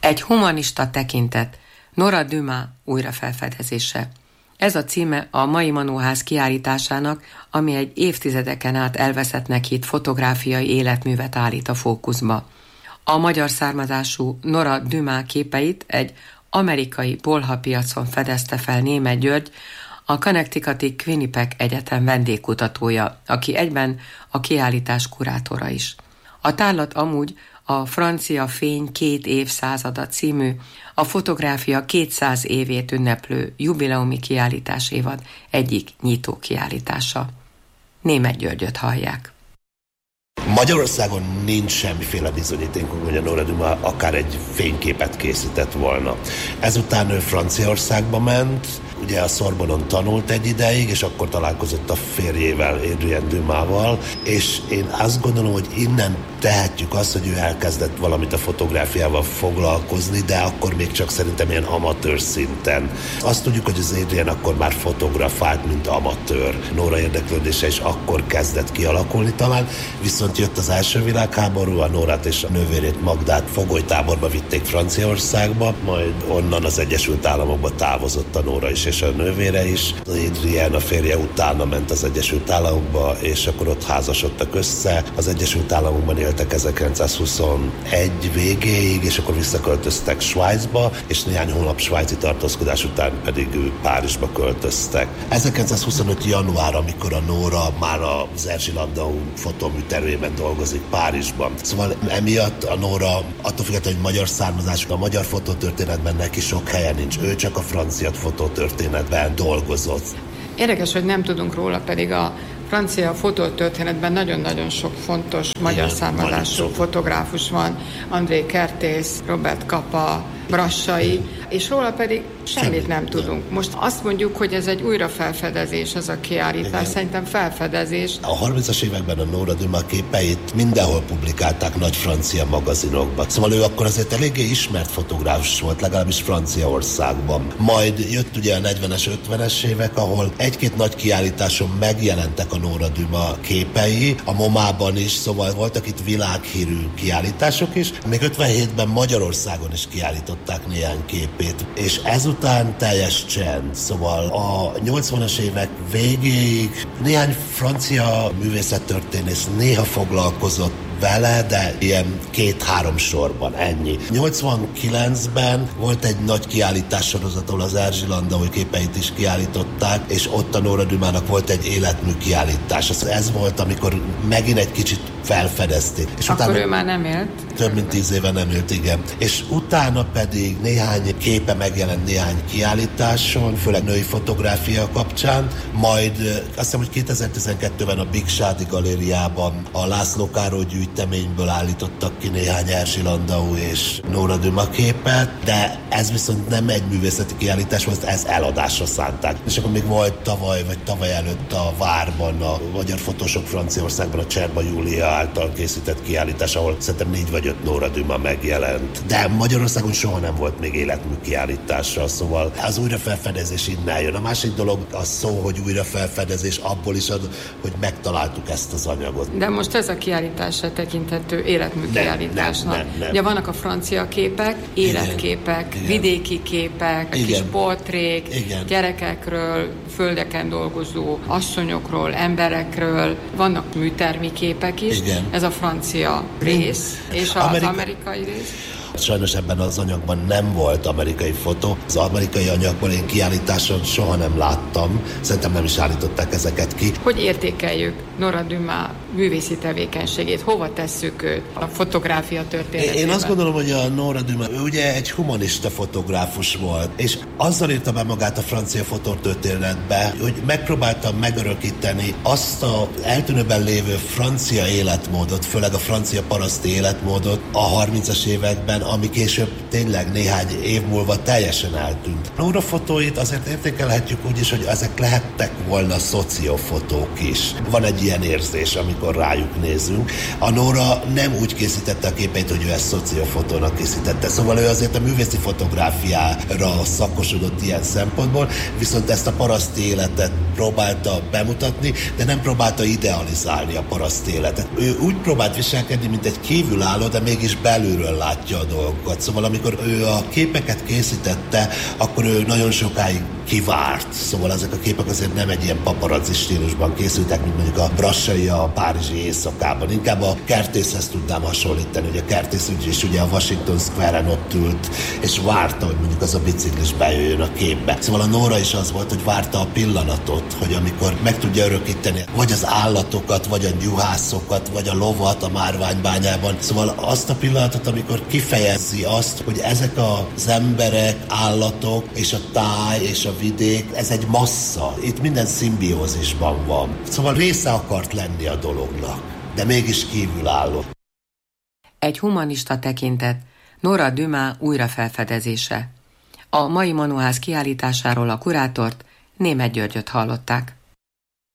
Egy humanista tekintet, Nora Dumas újrafelfedezése. Ez a címe a mai Manóház kiállításának, ami egy évtizedeken át elveszettnek hitt fotográfiai életművet állít a fókuszba. A magyar származású Nora Dumas képeit egy amerikai bolhapiacon fedezte fel Németh György, a Connecticuti Quinnipiac Egyetem vendégkutatója, aki egyben a kiállítás kurátora is. A tárlat amúgy a Francia fény 2 évszázada című, a fotográfia 200 évét ünneplő jubileumi kiállítás évad egyik nyitó kiállítása. Németh Györgyöt hallják. Magyarországon nincs semmiféle bizonyítékunk, hogy a Nora Dumas akár egy fényképet készített volna. Ezután ő Franciaországba ment, ugye a Sorbonon tanult egy ideig, és akkor találkozott a férjével, Adrienne Dumával, és én azt gondolom, hogy innen tehetjük azt, hogy ő elkezdett valamit a fotográfiával foglalkozni, de akkor még csak szerintem ilyen amatőr szinten. Azt tudjuk, hogy az Adrienne akkor már fotografált, mint amatőr. Nora érdeklődése is akkor kezdett kialakulni talán, viszont jött az első világháború, a Norát és a nővérét Magdát fogolytáborba vitték Franciaországba, majd onnan az Egyesült Államokba távozott a Nora is és a nővére is. Az Adrienne, a férje utána ment az Egyesült Államokba, és akkor ott házasodtak össze. Az Egyesült Államokban éltek 1921 végéig, és akkor visszaköltöztek Svájcba, és néhány hónap svájci tartózkodás után pedig Párizsba költöztek. 1925. január, amikor a Nora már az Erzsi Landau fotóműterében dolgozik Párizsban. Szóval emiatt a Nora, attól függetlenül, hogy magyar származású, a magyar fotótörténetben neki sok helye nincs. Ő csak a francia fotótörténetben dolgozott. Érdekes, hogy nem tudunk róla, pedig a francia fotótörténetben nagyon-nagyon sok fontos magyar származású fotográfus van. André Kertész, Robert Capa, Brassai, és róla pedig semmit nem tudunk. Most azt mondjuk, hogy ez egy újrafelfedezés, ez a kiállítás. Igen. Szerintem felfedezés. A 30-as években a Nora Dumas képeit mindenhol publikálták nagy francia magazinokban. Szóval ő akkor azért eléggé ismert fotográfus volt, legalábbis Franciaországban. Majd jött ugye a 40-es, 50-es évek, ahol egy-két nagy kiállításon megjelentek a Nora Dumas képei, a MoMA-ban is, szóval voltak itt világhírű kiállítások is. Még 57-ben Magyarországon is kiállították néhány képét, és ezután teljes csend. Szóval a 80-as évek végéig néhány francia művészettörténész néha foglalkozott vele, de ilyen 2-3 sorban, ennyi. 89-ben volt egy nagy kiállítás sorozat, ahol az Erzsi Landau képeit is kiállították, és ott a Nora Dumasnak volt egy életmű kiállítás. Ez volt, amikor megint egy kicsit felfedezték. És akkor utána ő már nem élt? Több mint 10 éve nem élt, igen. És utána pedig néhány képe megjelent néhány kiállításon, főleg női fotográfia kapcsán, majd azt hiszem, hogy 2012-ben a Big Sádi galériában a László Károly gyűjteményből állítottak ki néhány Erzsi Landau és Nora Dumas képet, de ez viszont nem egy művészeti kiállítás volt, ez eladásra szánták. És akkor még volt tavaly, vagy tavaly előtt a Várban, a magyar fotósok Franciaországban a Cserba Júlia által készített kiállítás, ahol szerintem 4 vagy 5 Nora Dumas megjelent. De Magyarországon soha nem volt még életmű kiállítása, szóval az újrafelfedezés innen jön. A másik dolog az szó, hogy újrafelfedezés abból is ad, hogy megtaláltuk ezt az anyagot. De most ez a kiállításra tekintető életmű kiállításnak. Nem. Ugye vannak a francia képek, életképek, igen. Vidéki képek, Igen. kis portrék, Igen. gyerekekről, földeken dolgozó asszonyokról, emberekről, vannak műtermi képek is. Igen. Ez a francia rész, és az amerikai rész. Sajnos ebben az anyagban nem volt amerikai fotó. Az amerikai anyagban én kiállításon soha nem láttam. Szerintem nem is állították ezeket ki. Hogy értékeljük Nora Dumas művészi tevékenységét? Hova tesszük őt a fotográfia történetében? Én azt gondolom, hogy a Nora Dumas, ő ugye egy humanista fotográfus volt, és azzal írta be magát a francia fotótörténetbe, hogy megpróbálta megörökíteni azt a eltűnőben lévő francia életmódot, főleg a francia paraszti életmódot a 30-as években, ami később tényleg néhány év múlva teljesen eltűnt. Nora fotóit azért értékelhetjük úgy is, hogy ezek lehettek volna szociófotók is. Van egy ilyen érzés, amikor rájuk nézünk. A Nora nem úgy készítette a képeit, hogy ő ezt szociofotónak készítette. Szóval ő azért a művészi fotográfiára szakosodott ilyen szempontból, viszont ezt a paraszti életet próbálta bemutatni, de nem próbálta idealizálni a paraszti életet. Ő úgy próbált viselkedni, mint egy kívülálló, de mégis belülről látja a dolgokat. Szóval amikor ő a képeket készítette, akkor ő nagyon sokáig kivárt. Szóval ezek a képek azért nem egy ilyen paparazzi stílusban készültek, mint mondjuk a Brassai a párizsi éjszakában. Inkább a Kertészhez tudnám hasonlítani, hogy a Kertész is ugye a Washington Square-en ott ült, és várta, hogy mondjuk az a biciklis bejöjjön a képbe. Szóval a Nora is az volt, hogy várta a pillanatot, hogy amikor meg tudja örökíteni vagy az állatokat, vagy a juhászokat, vagy a lovat a márványbányában. Szóval azt a pillanatot, amikor kifejezi azt, hogy ezek az emberek, állatok, és a táj, és a vidék, ez egy massza. Itt minden szimbiózisban van. Szóval része akart lenni a dolognak, de mégis kívülálló. Egy humanista tekintet, Nora Dumas újrafelfedezése. A mai Manóház kiállításáról a kurátort, Németh Györgyöt hallották.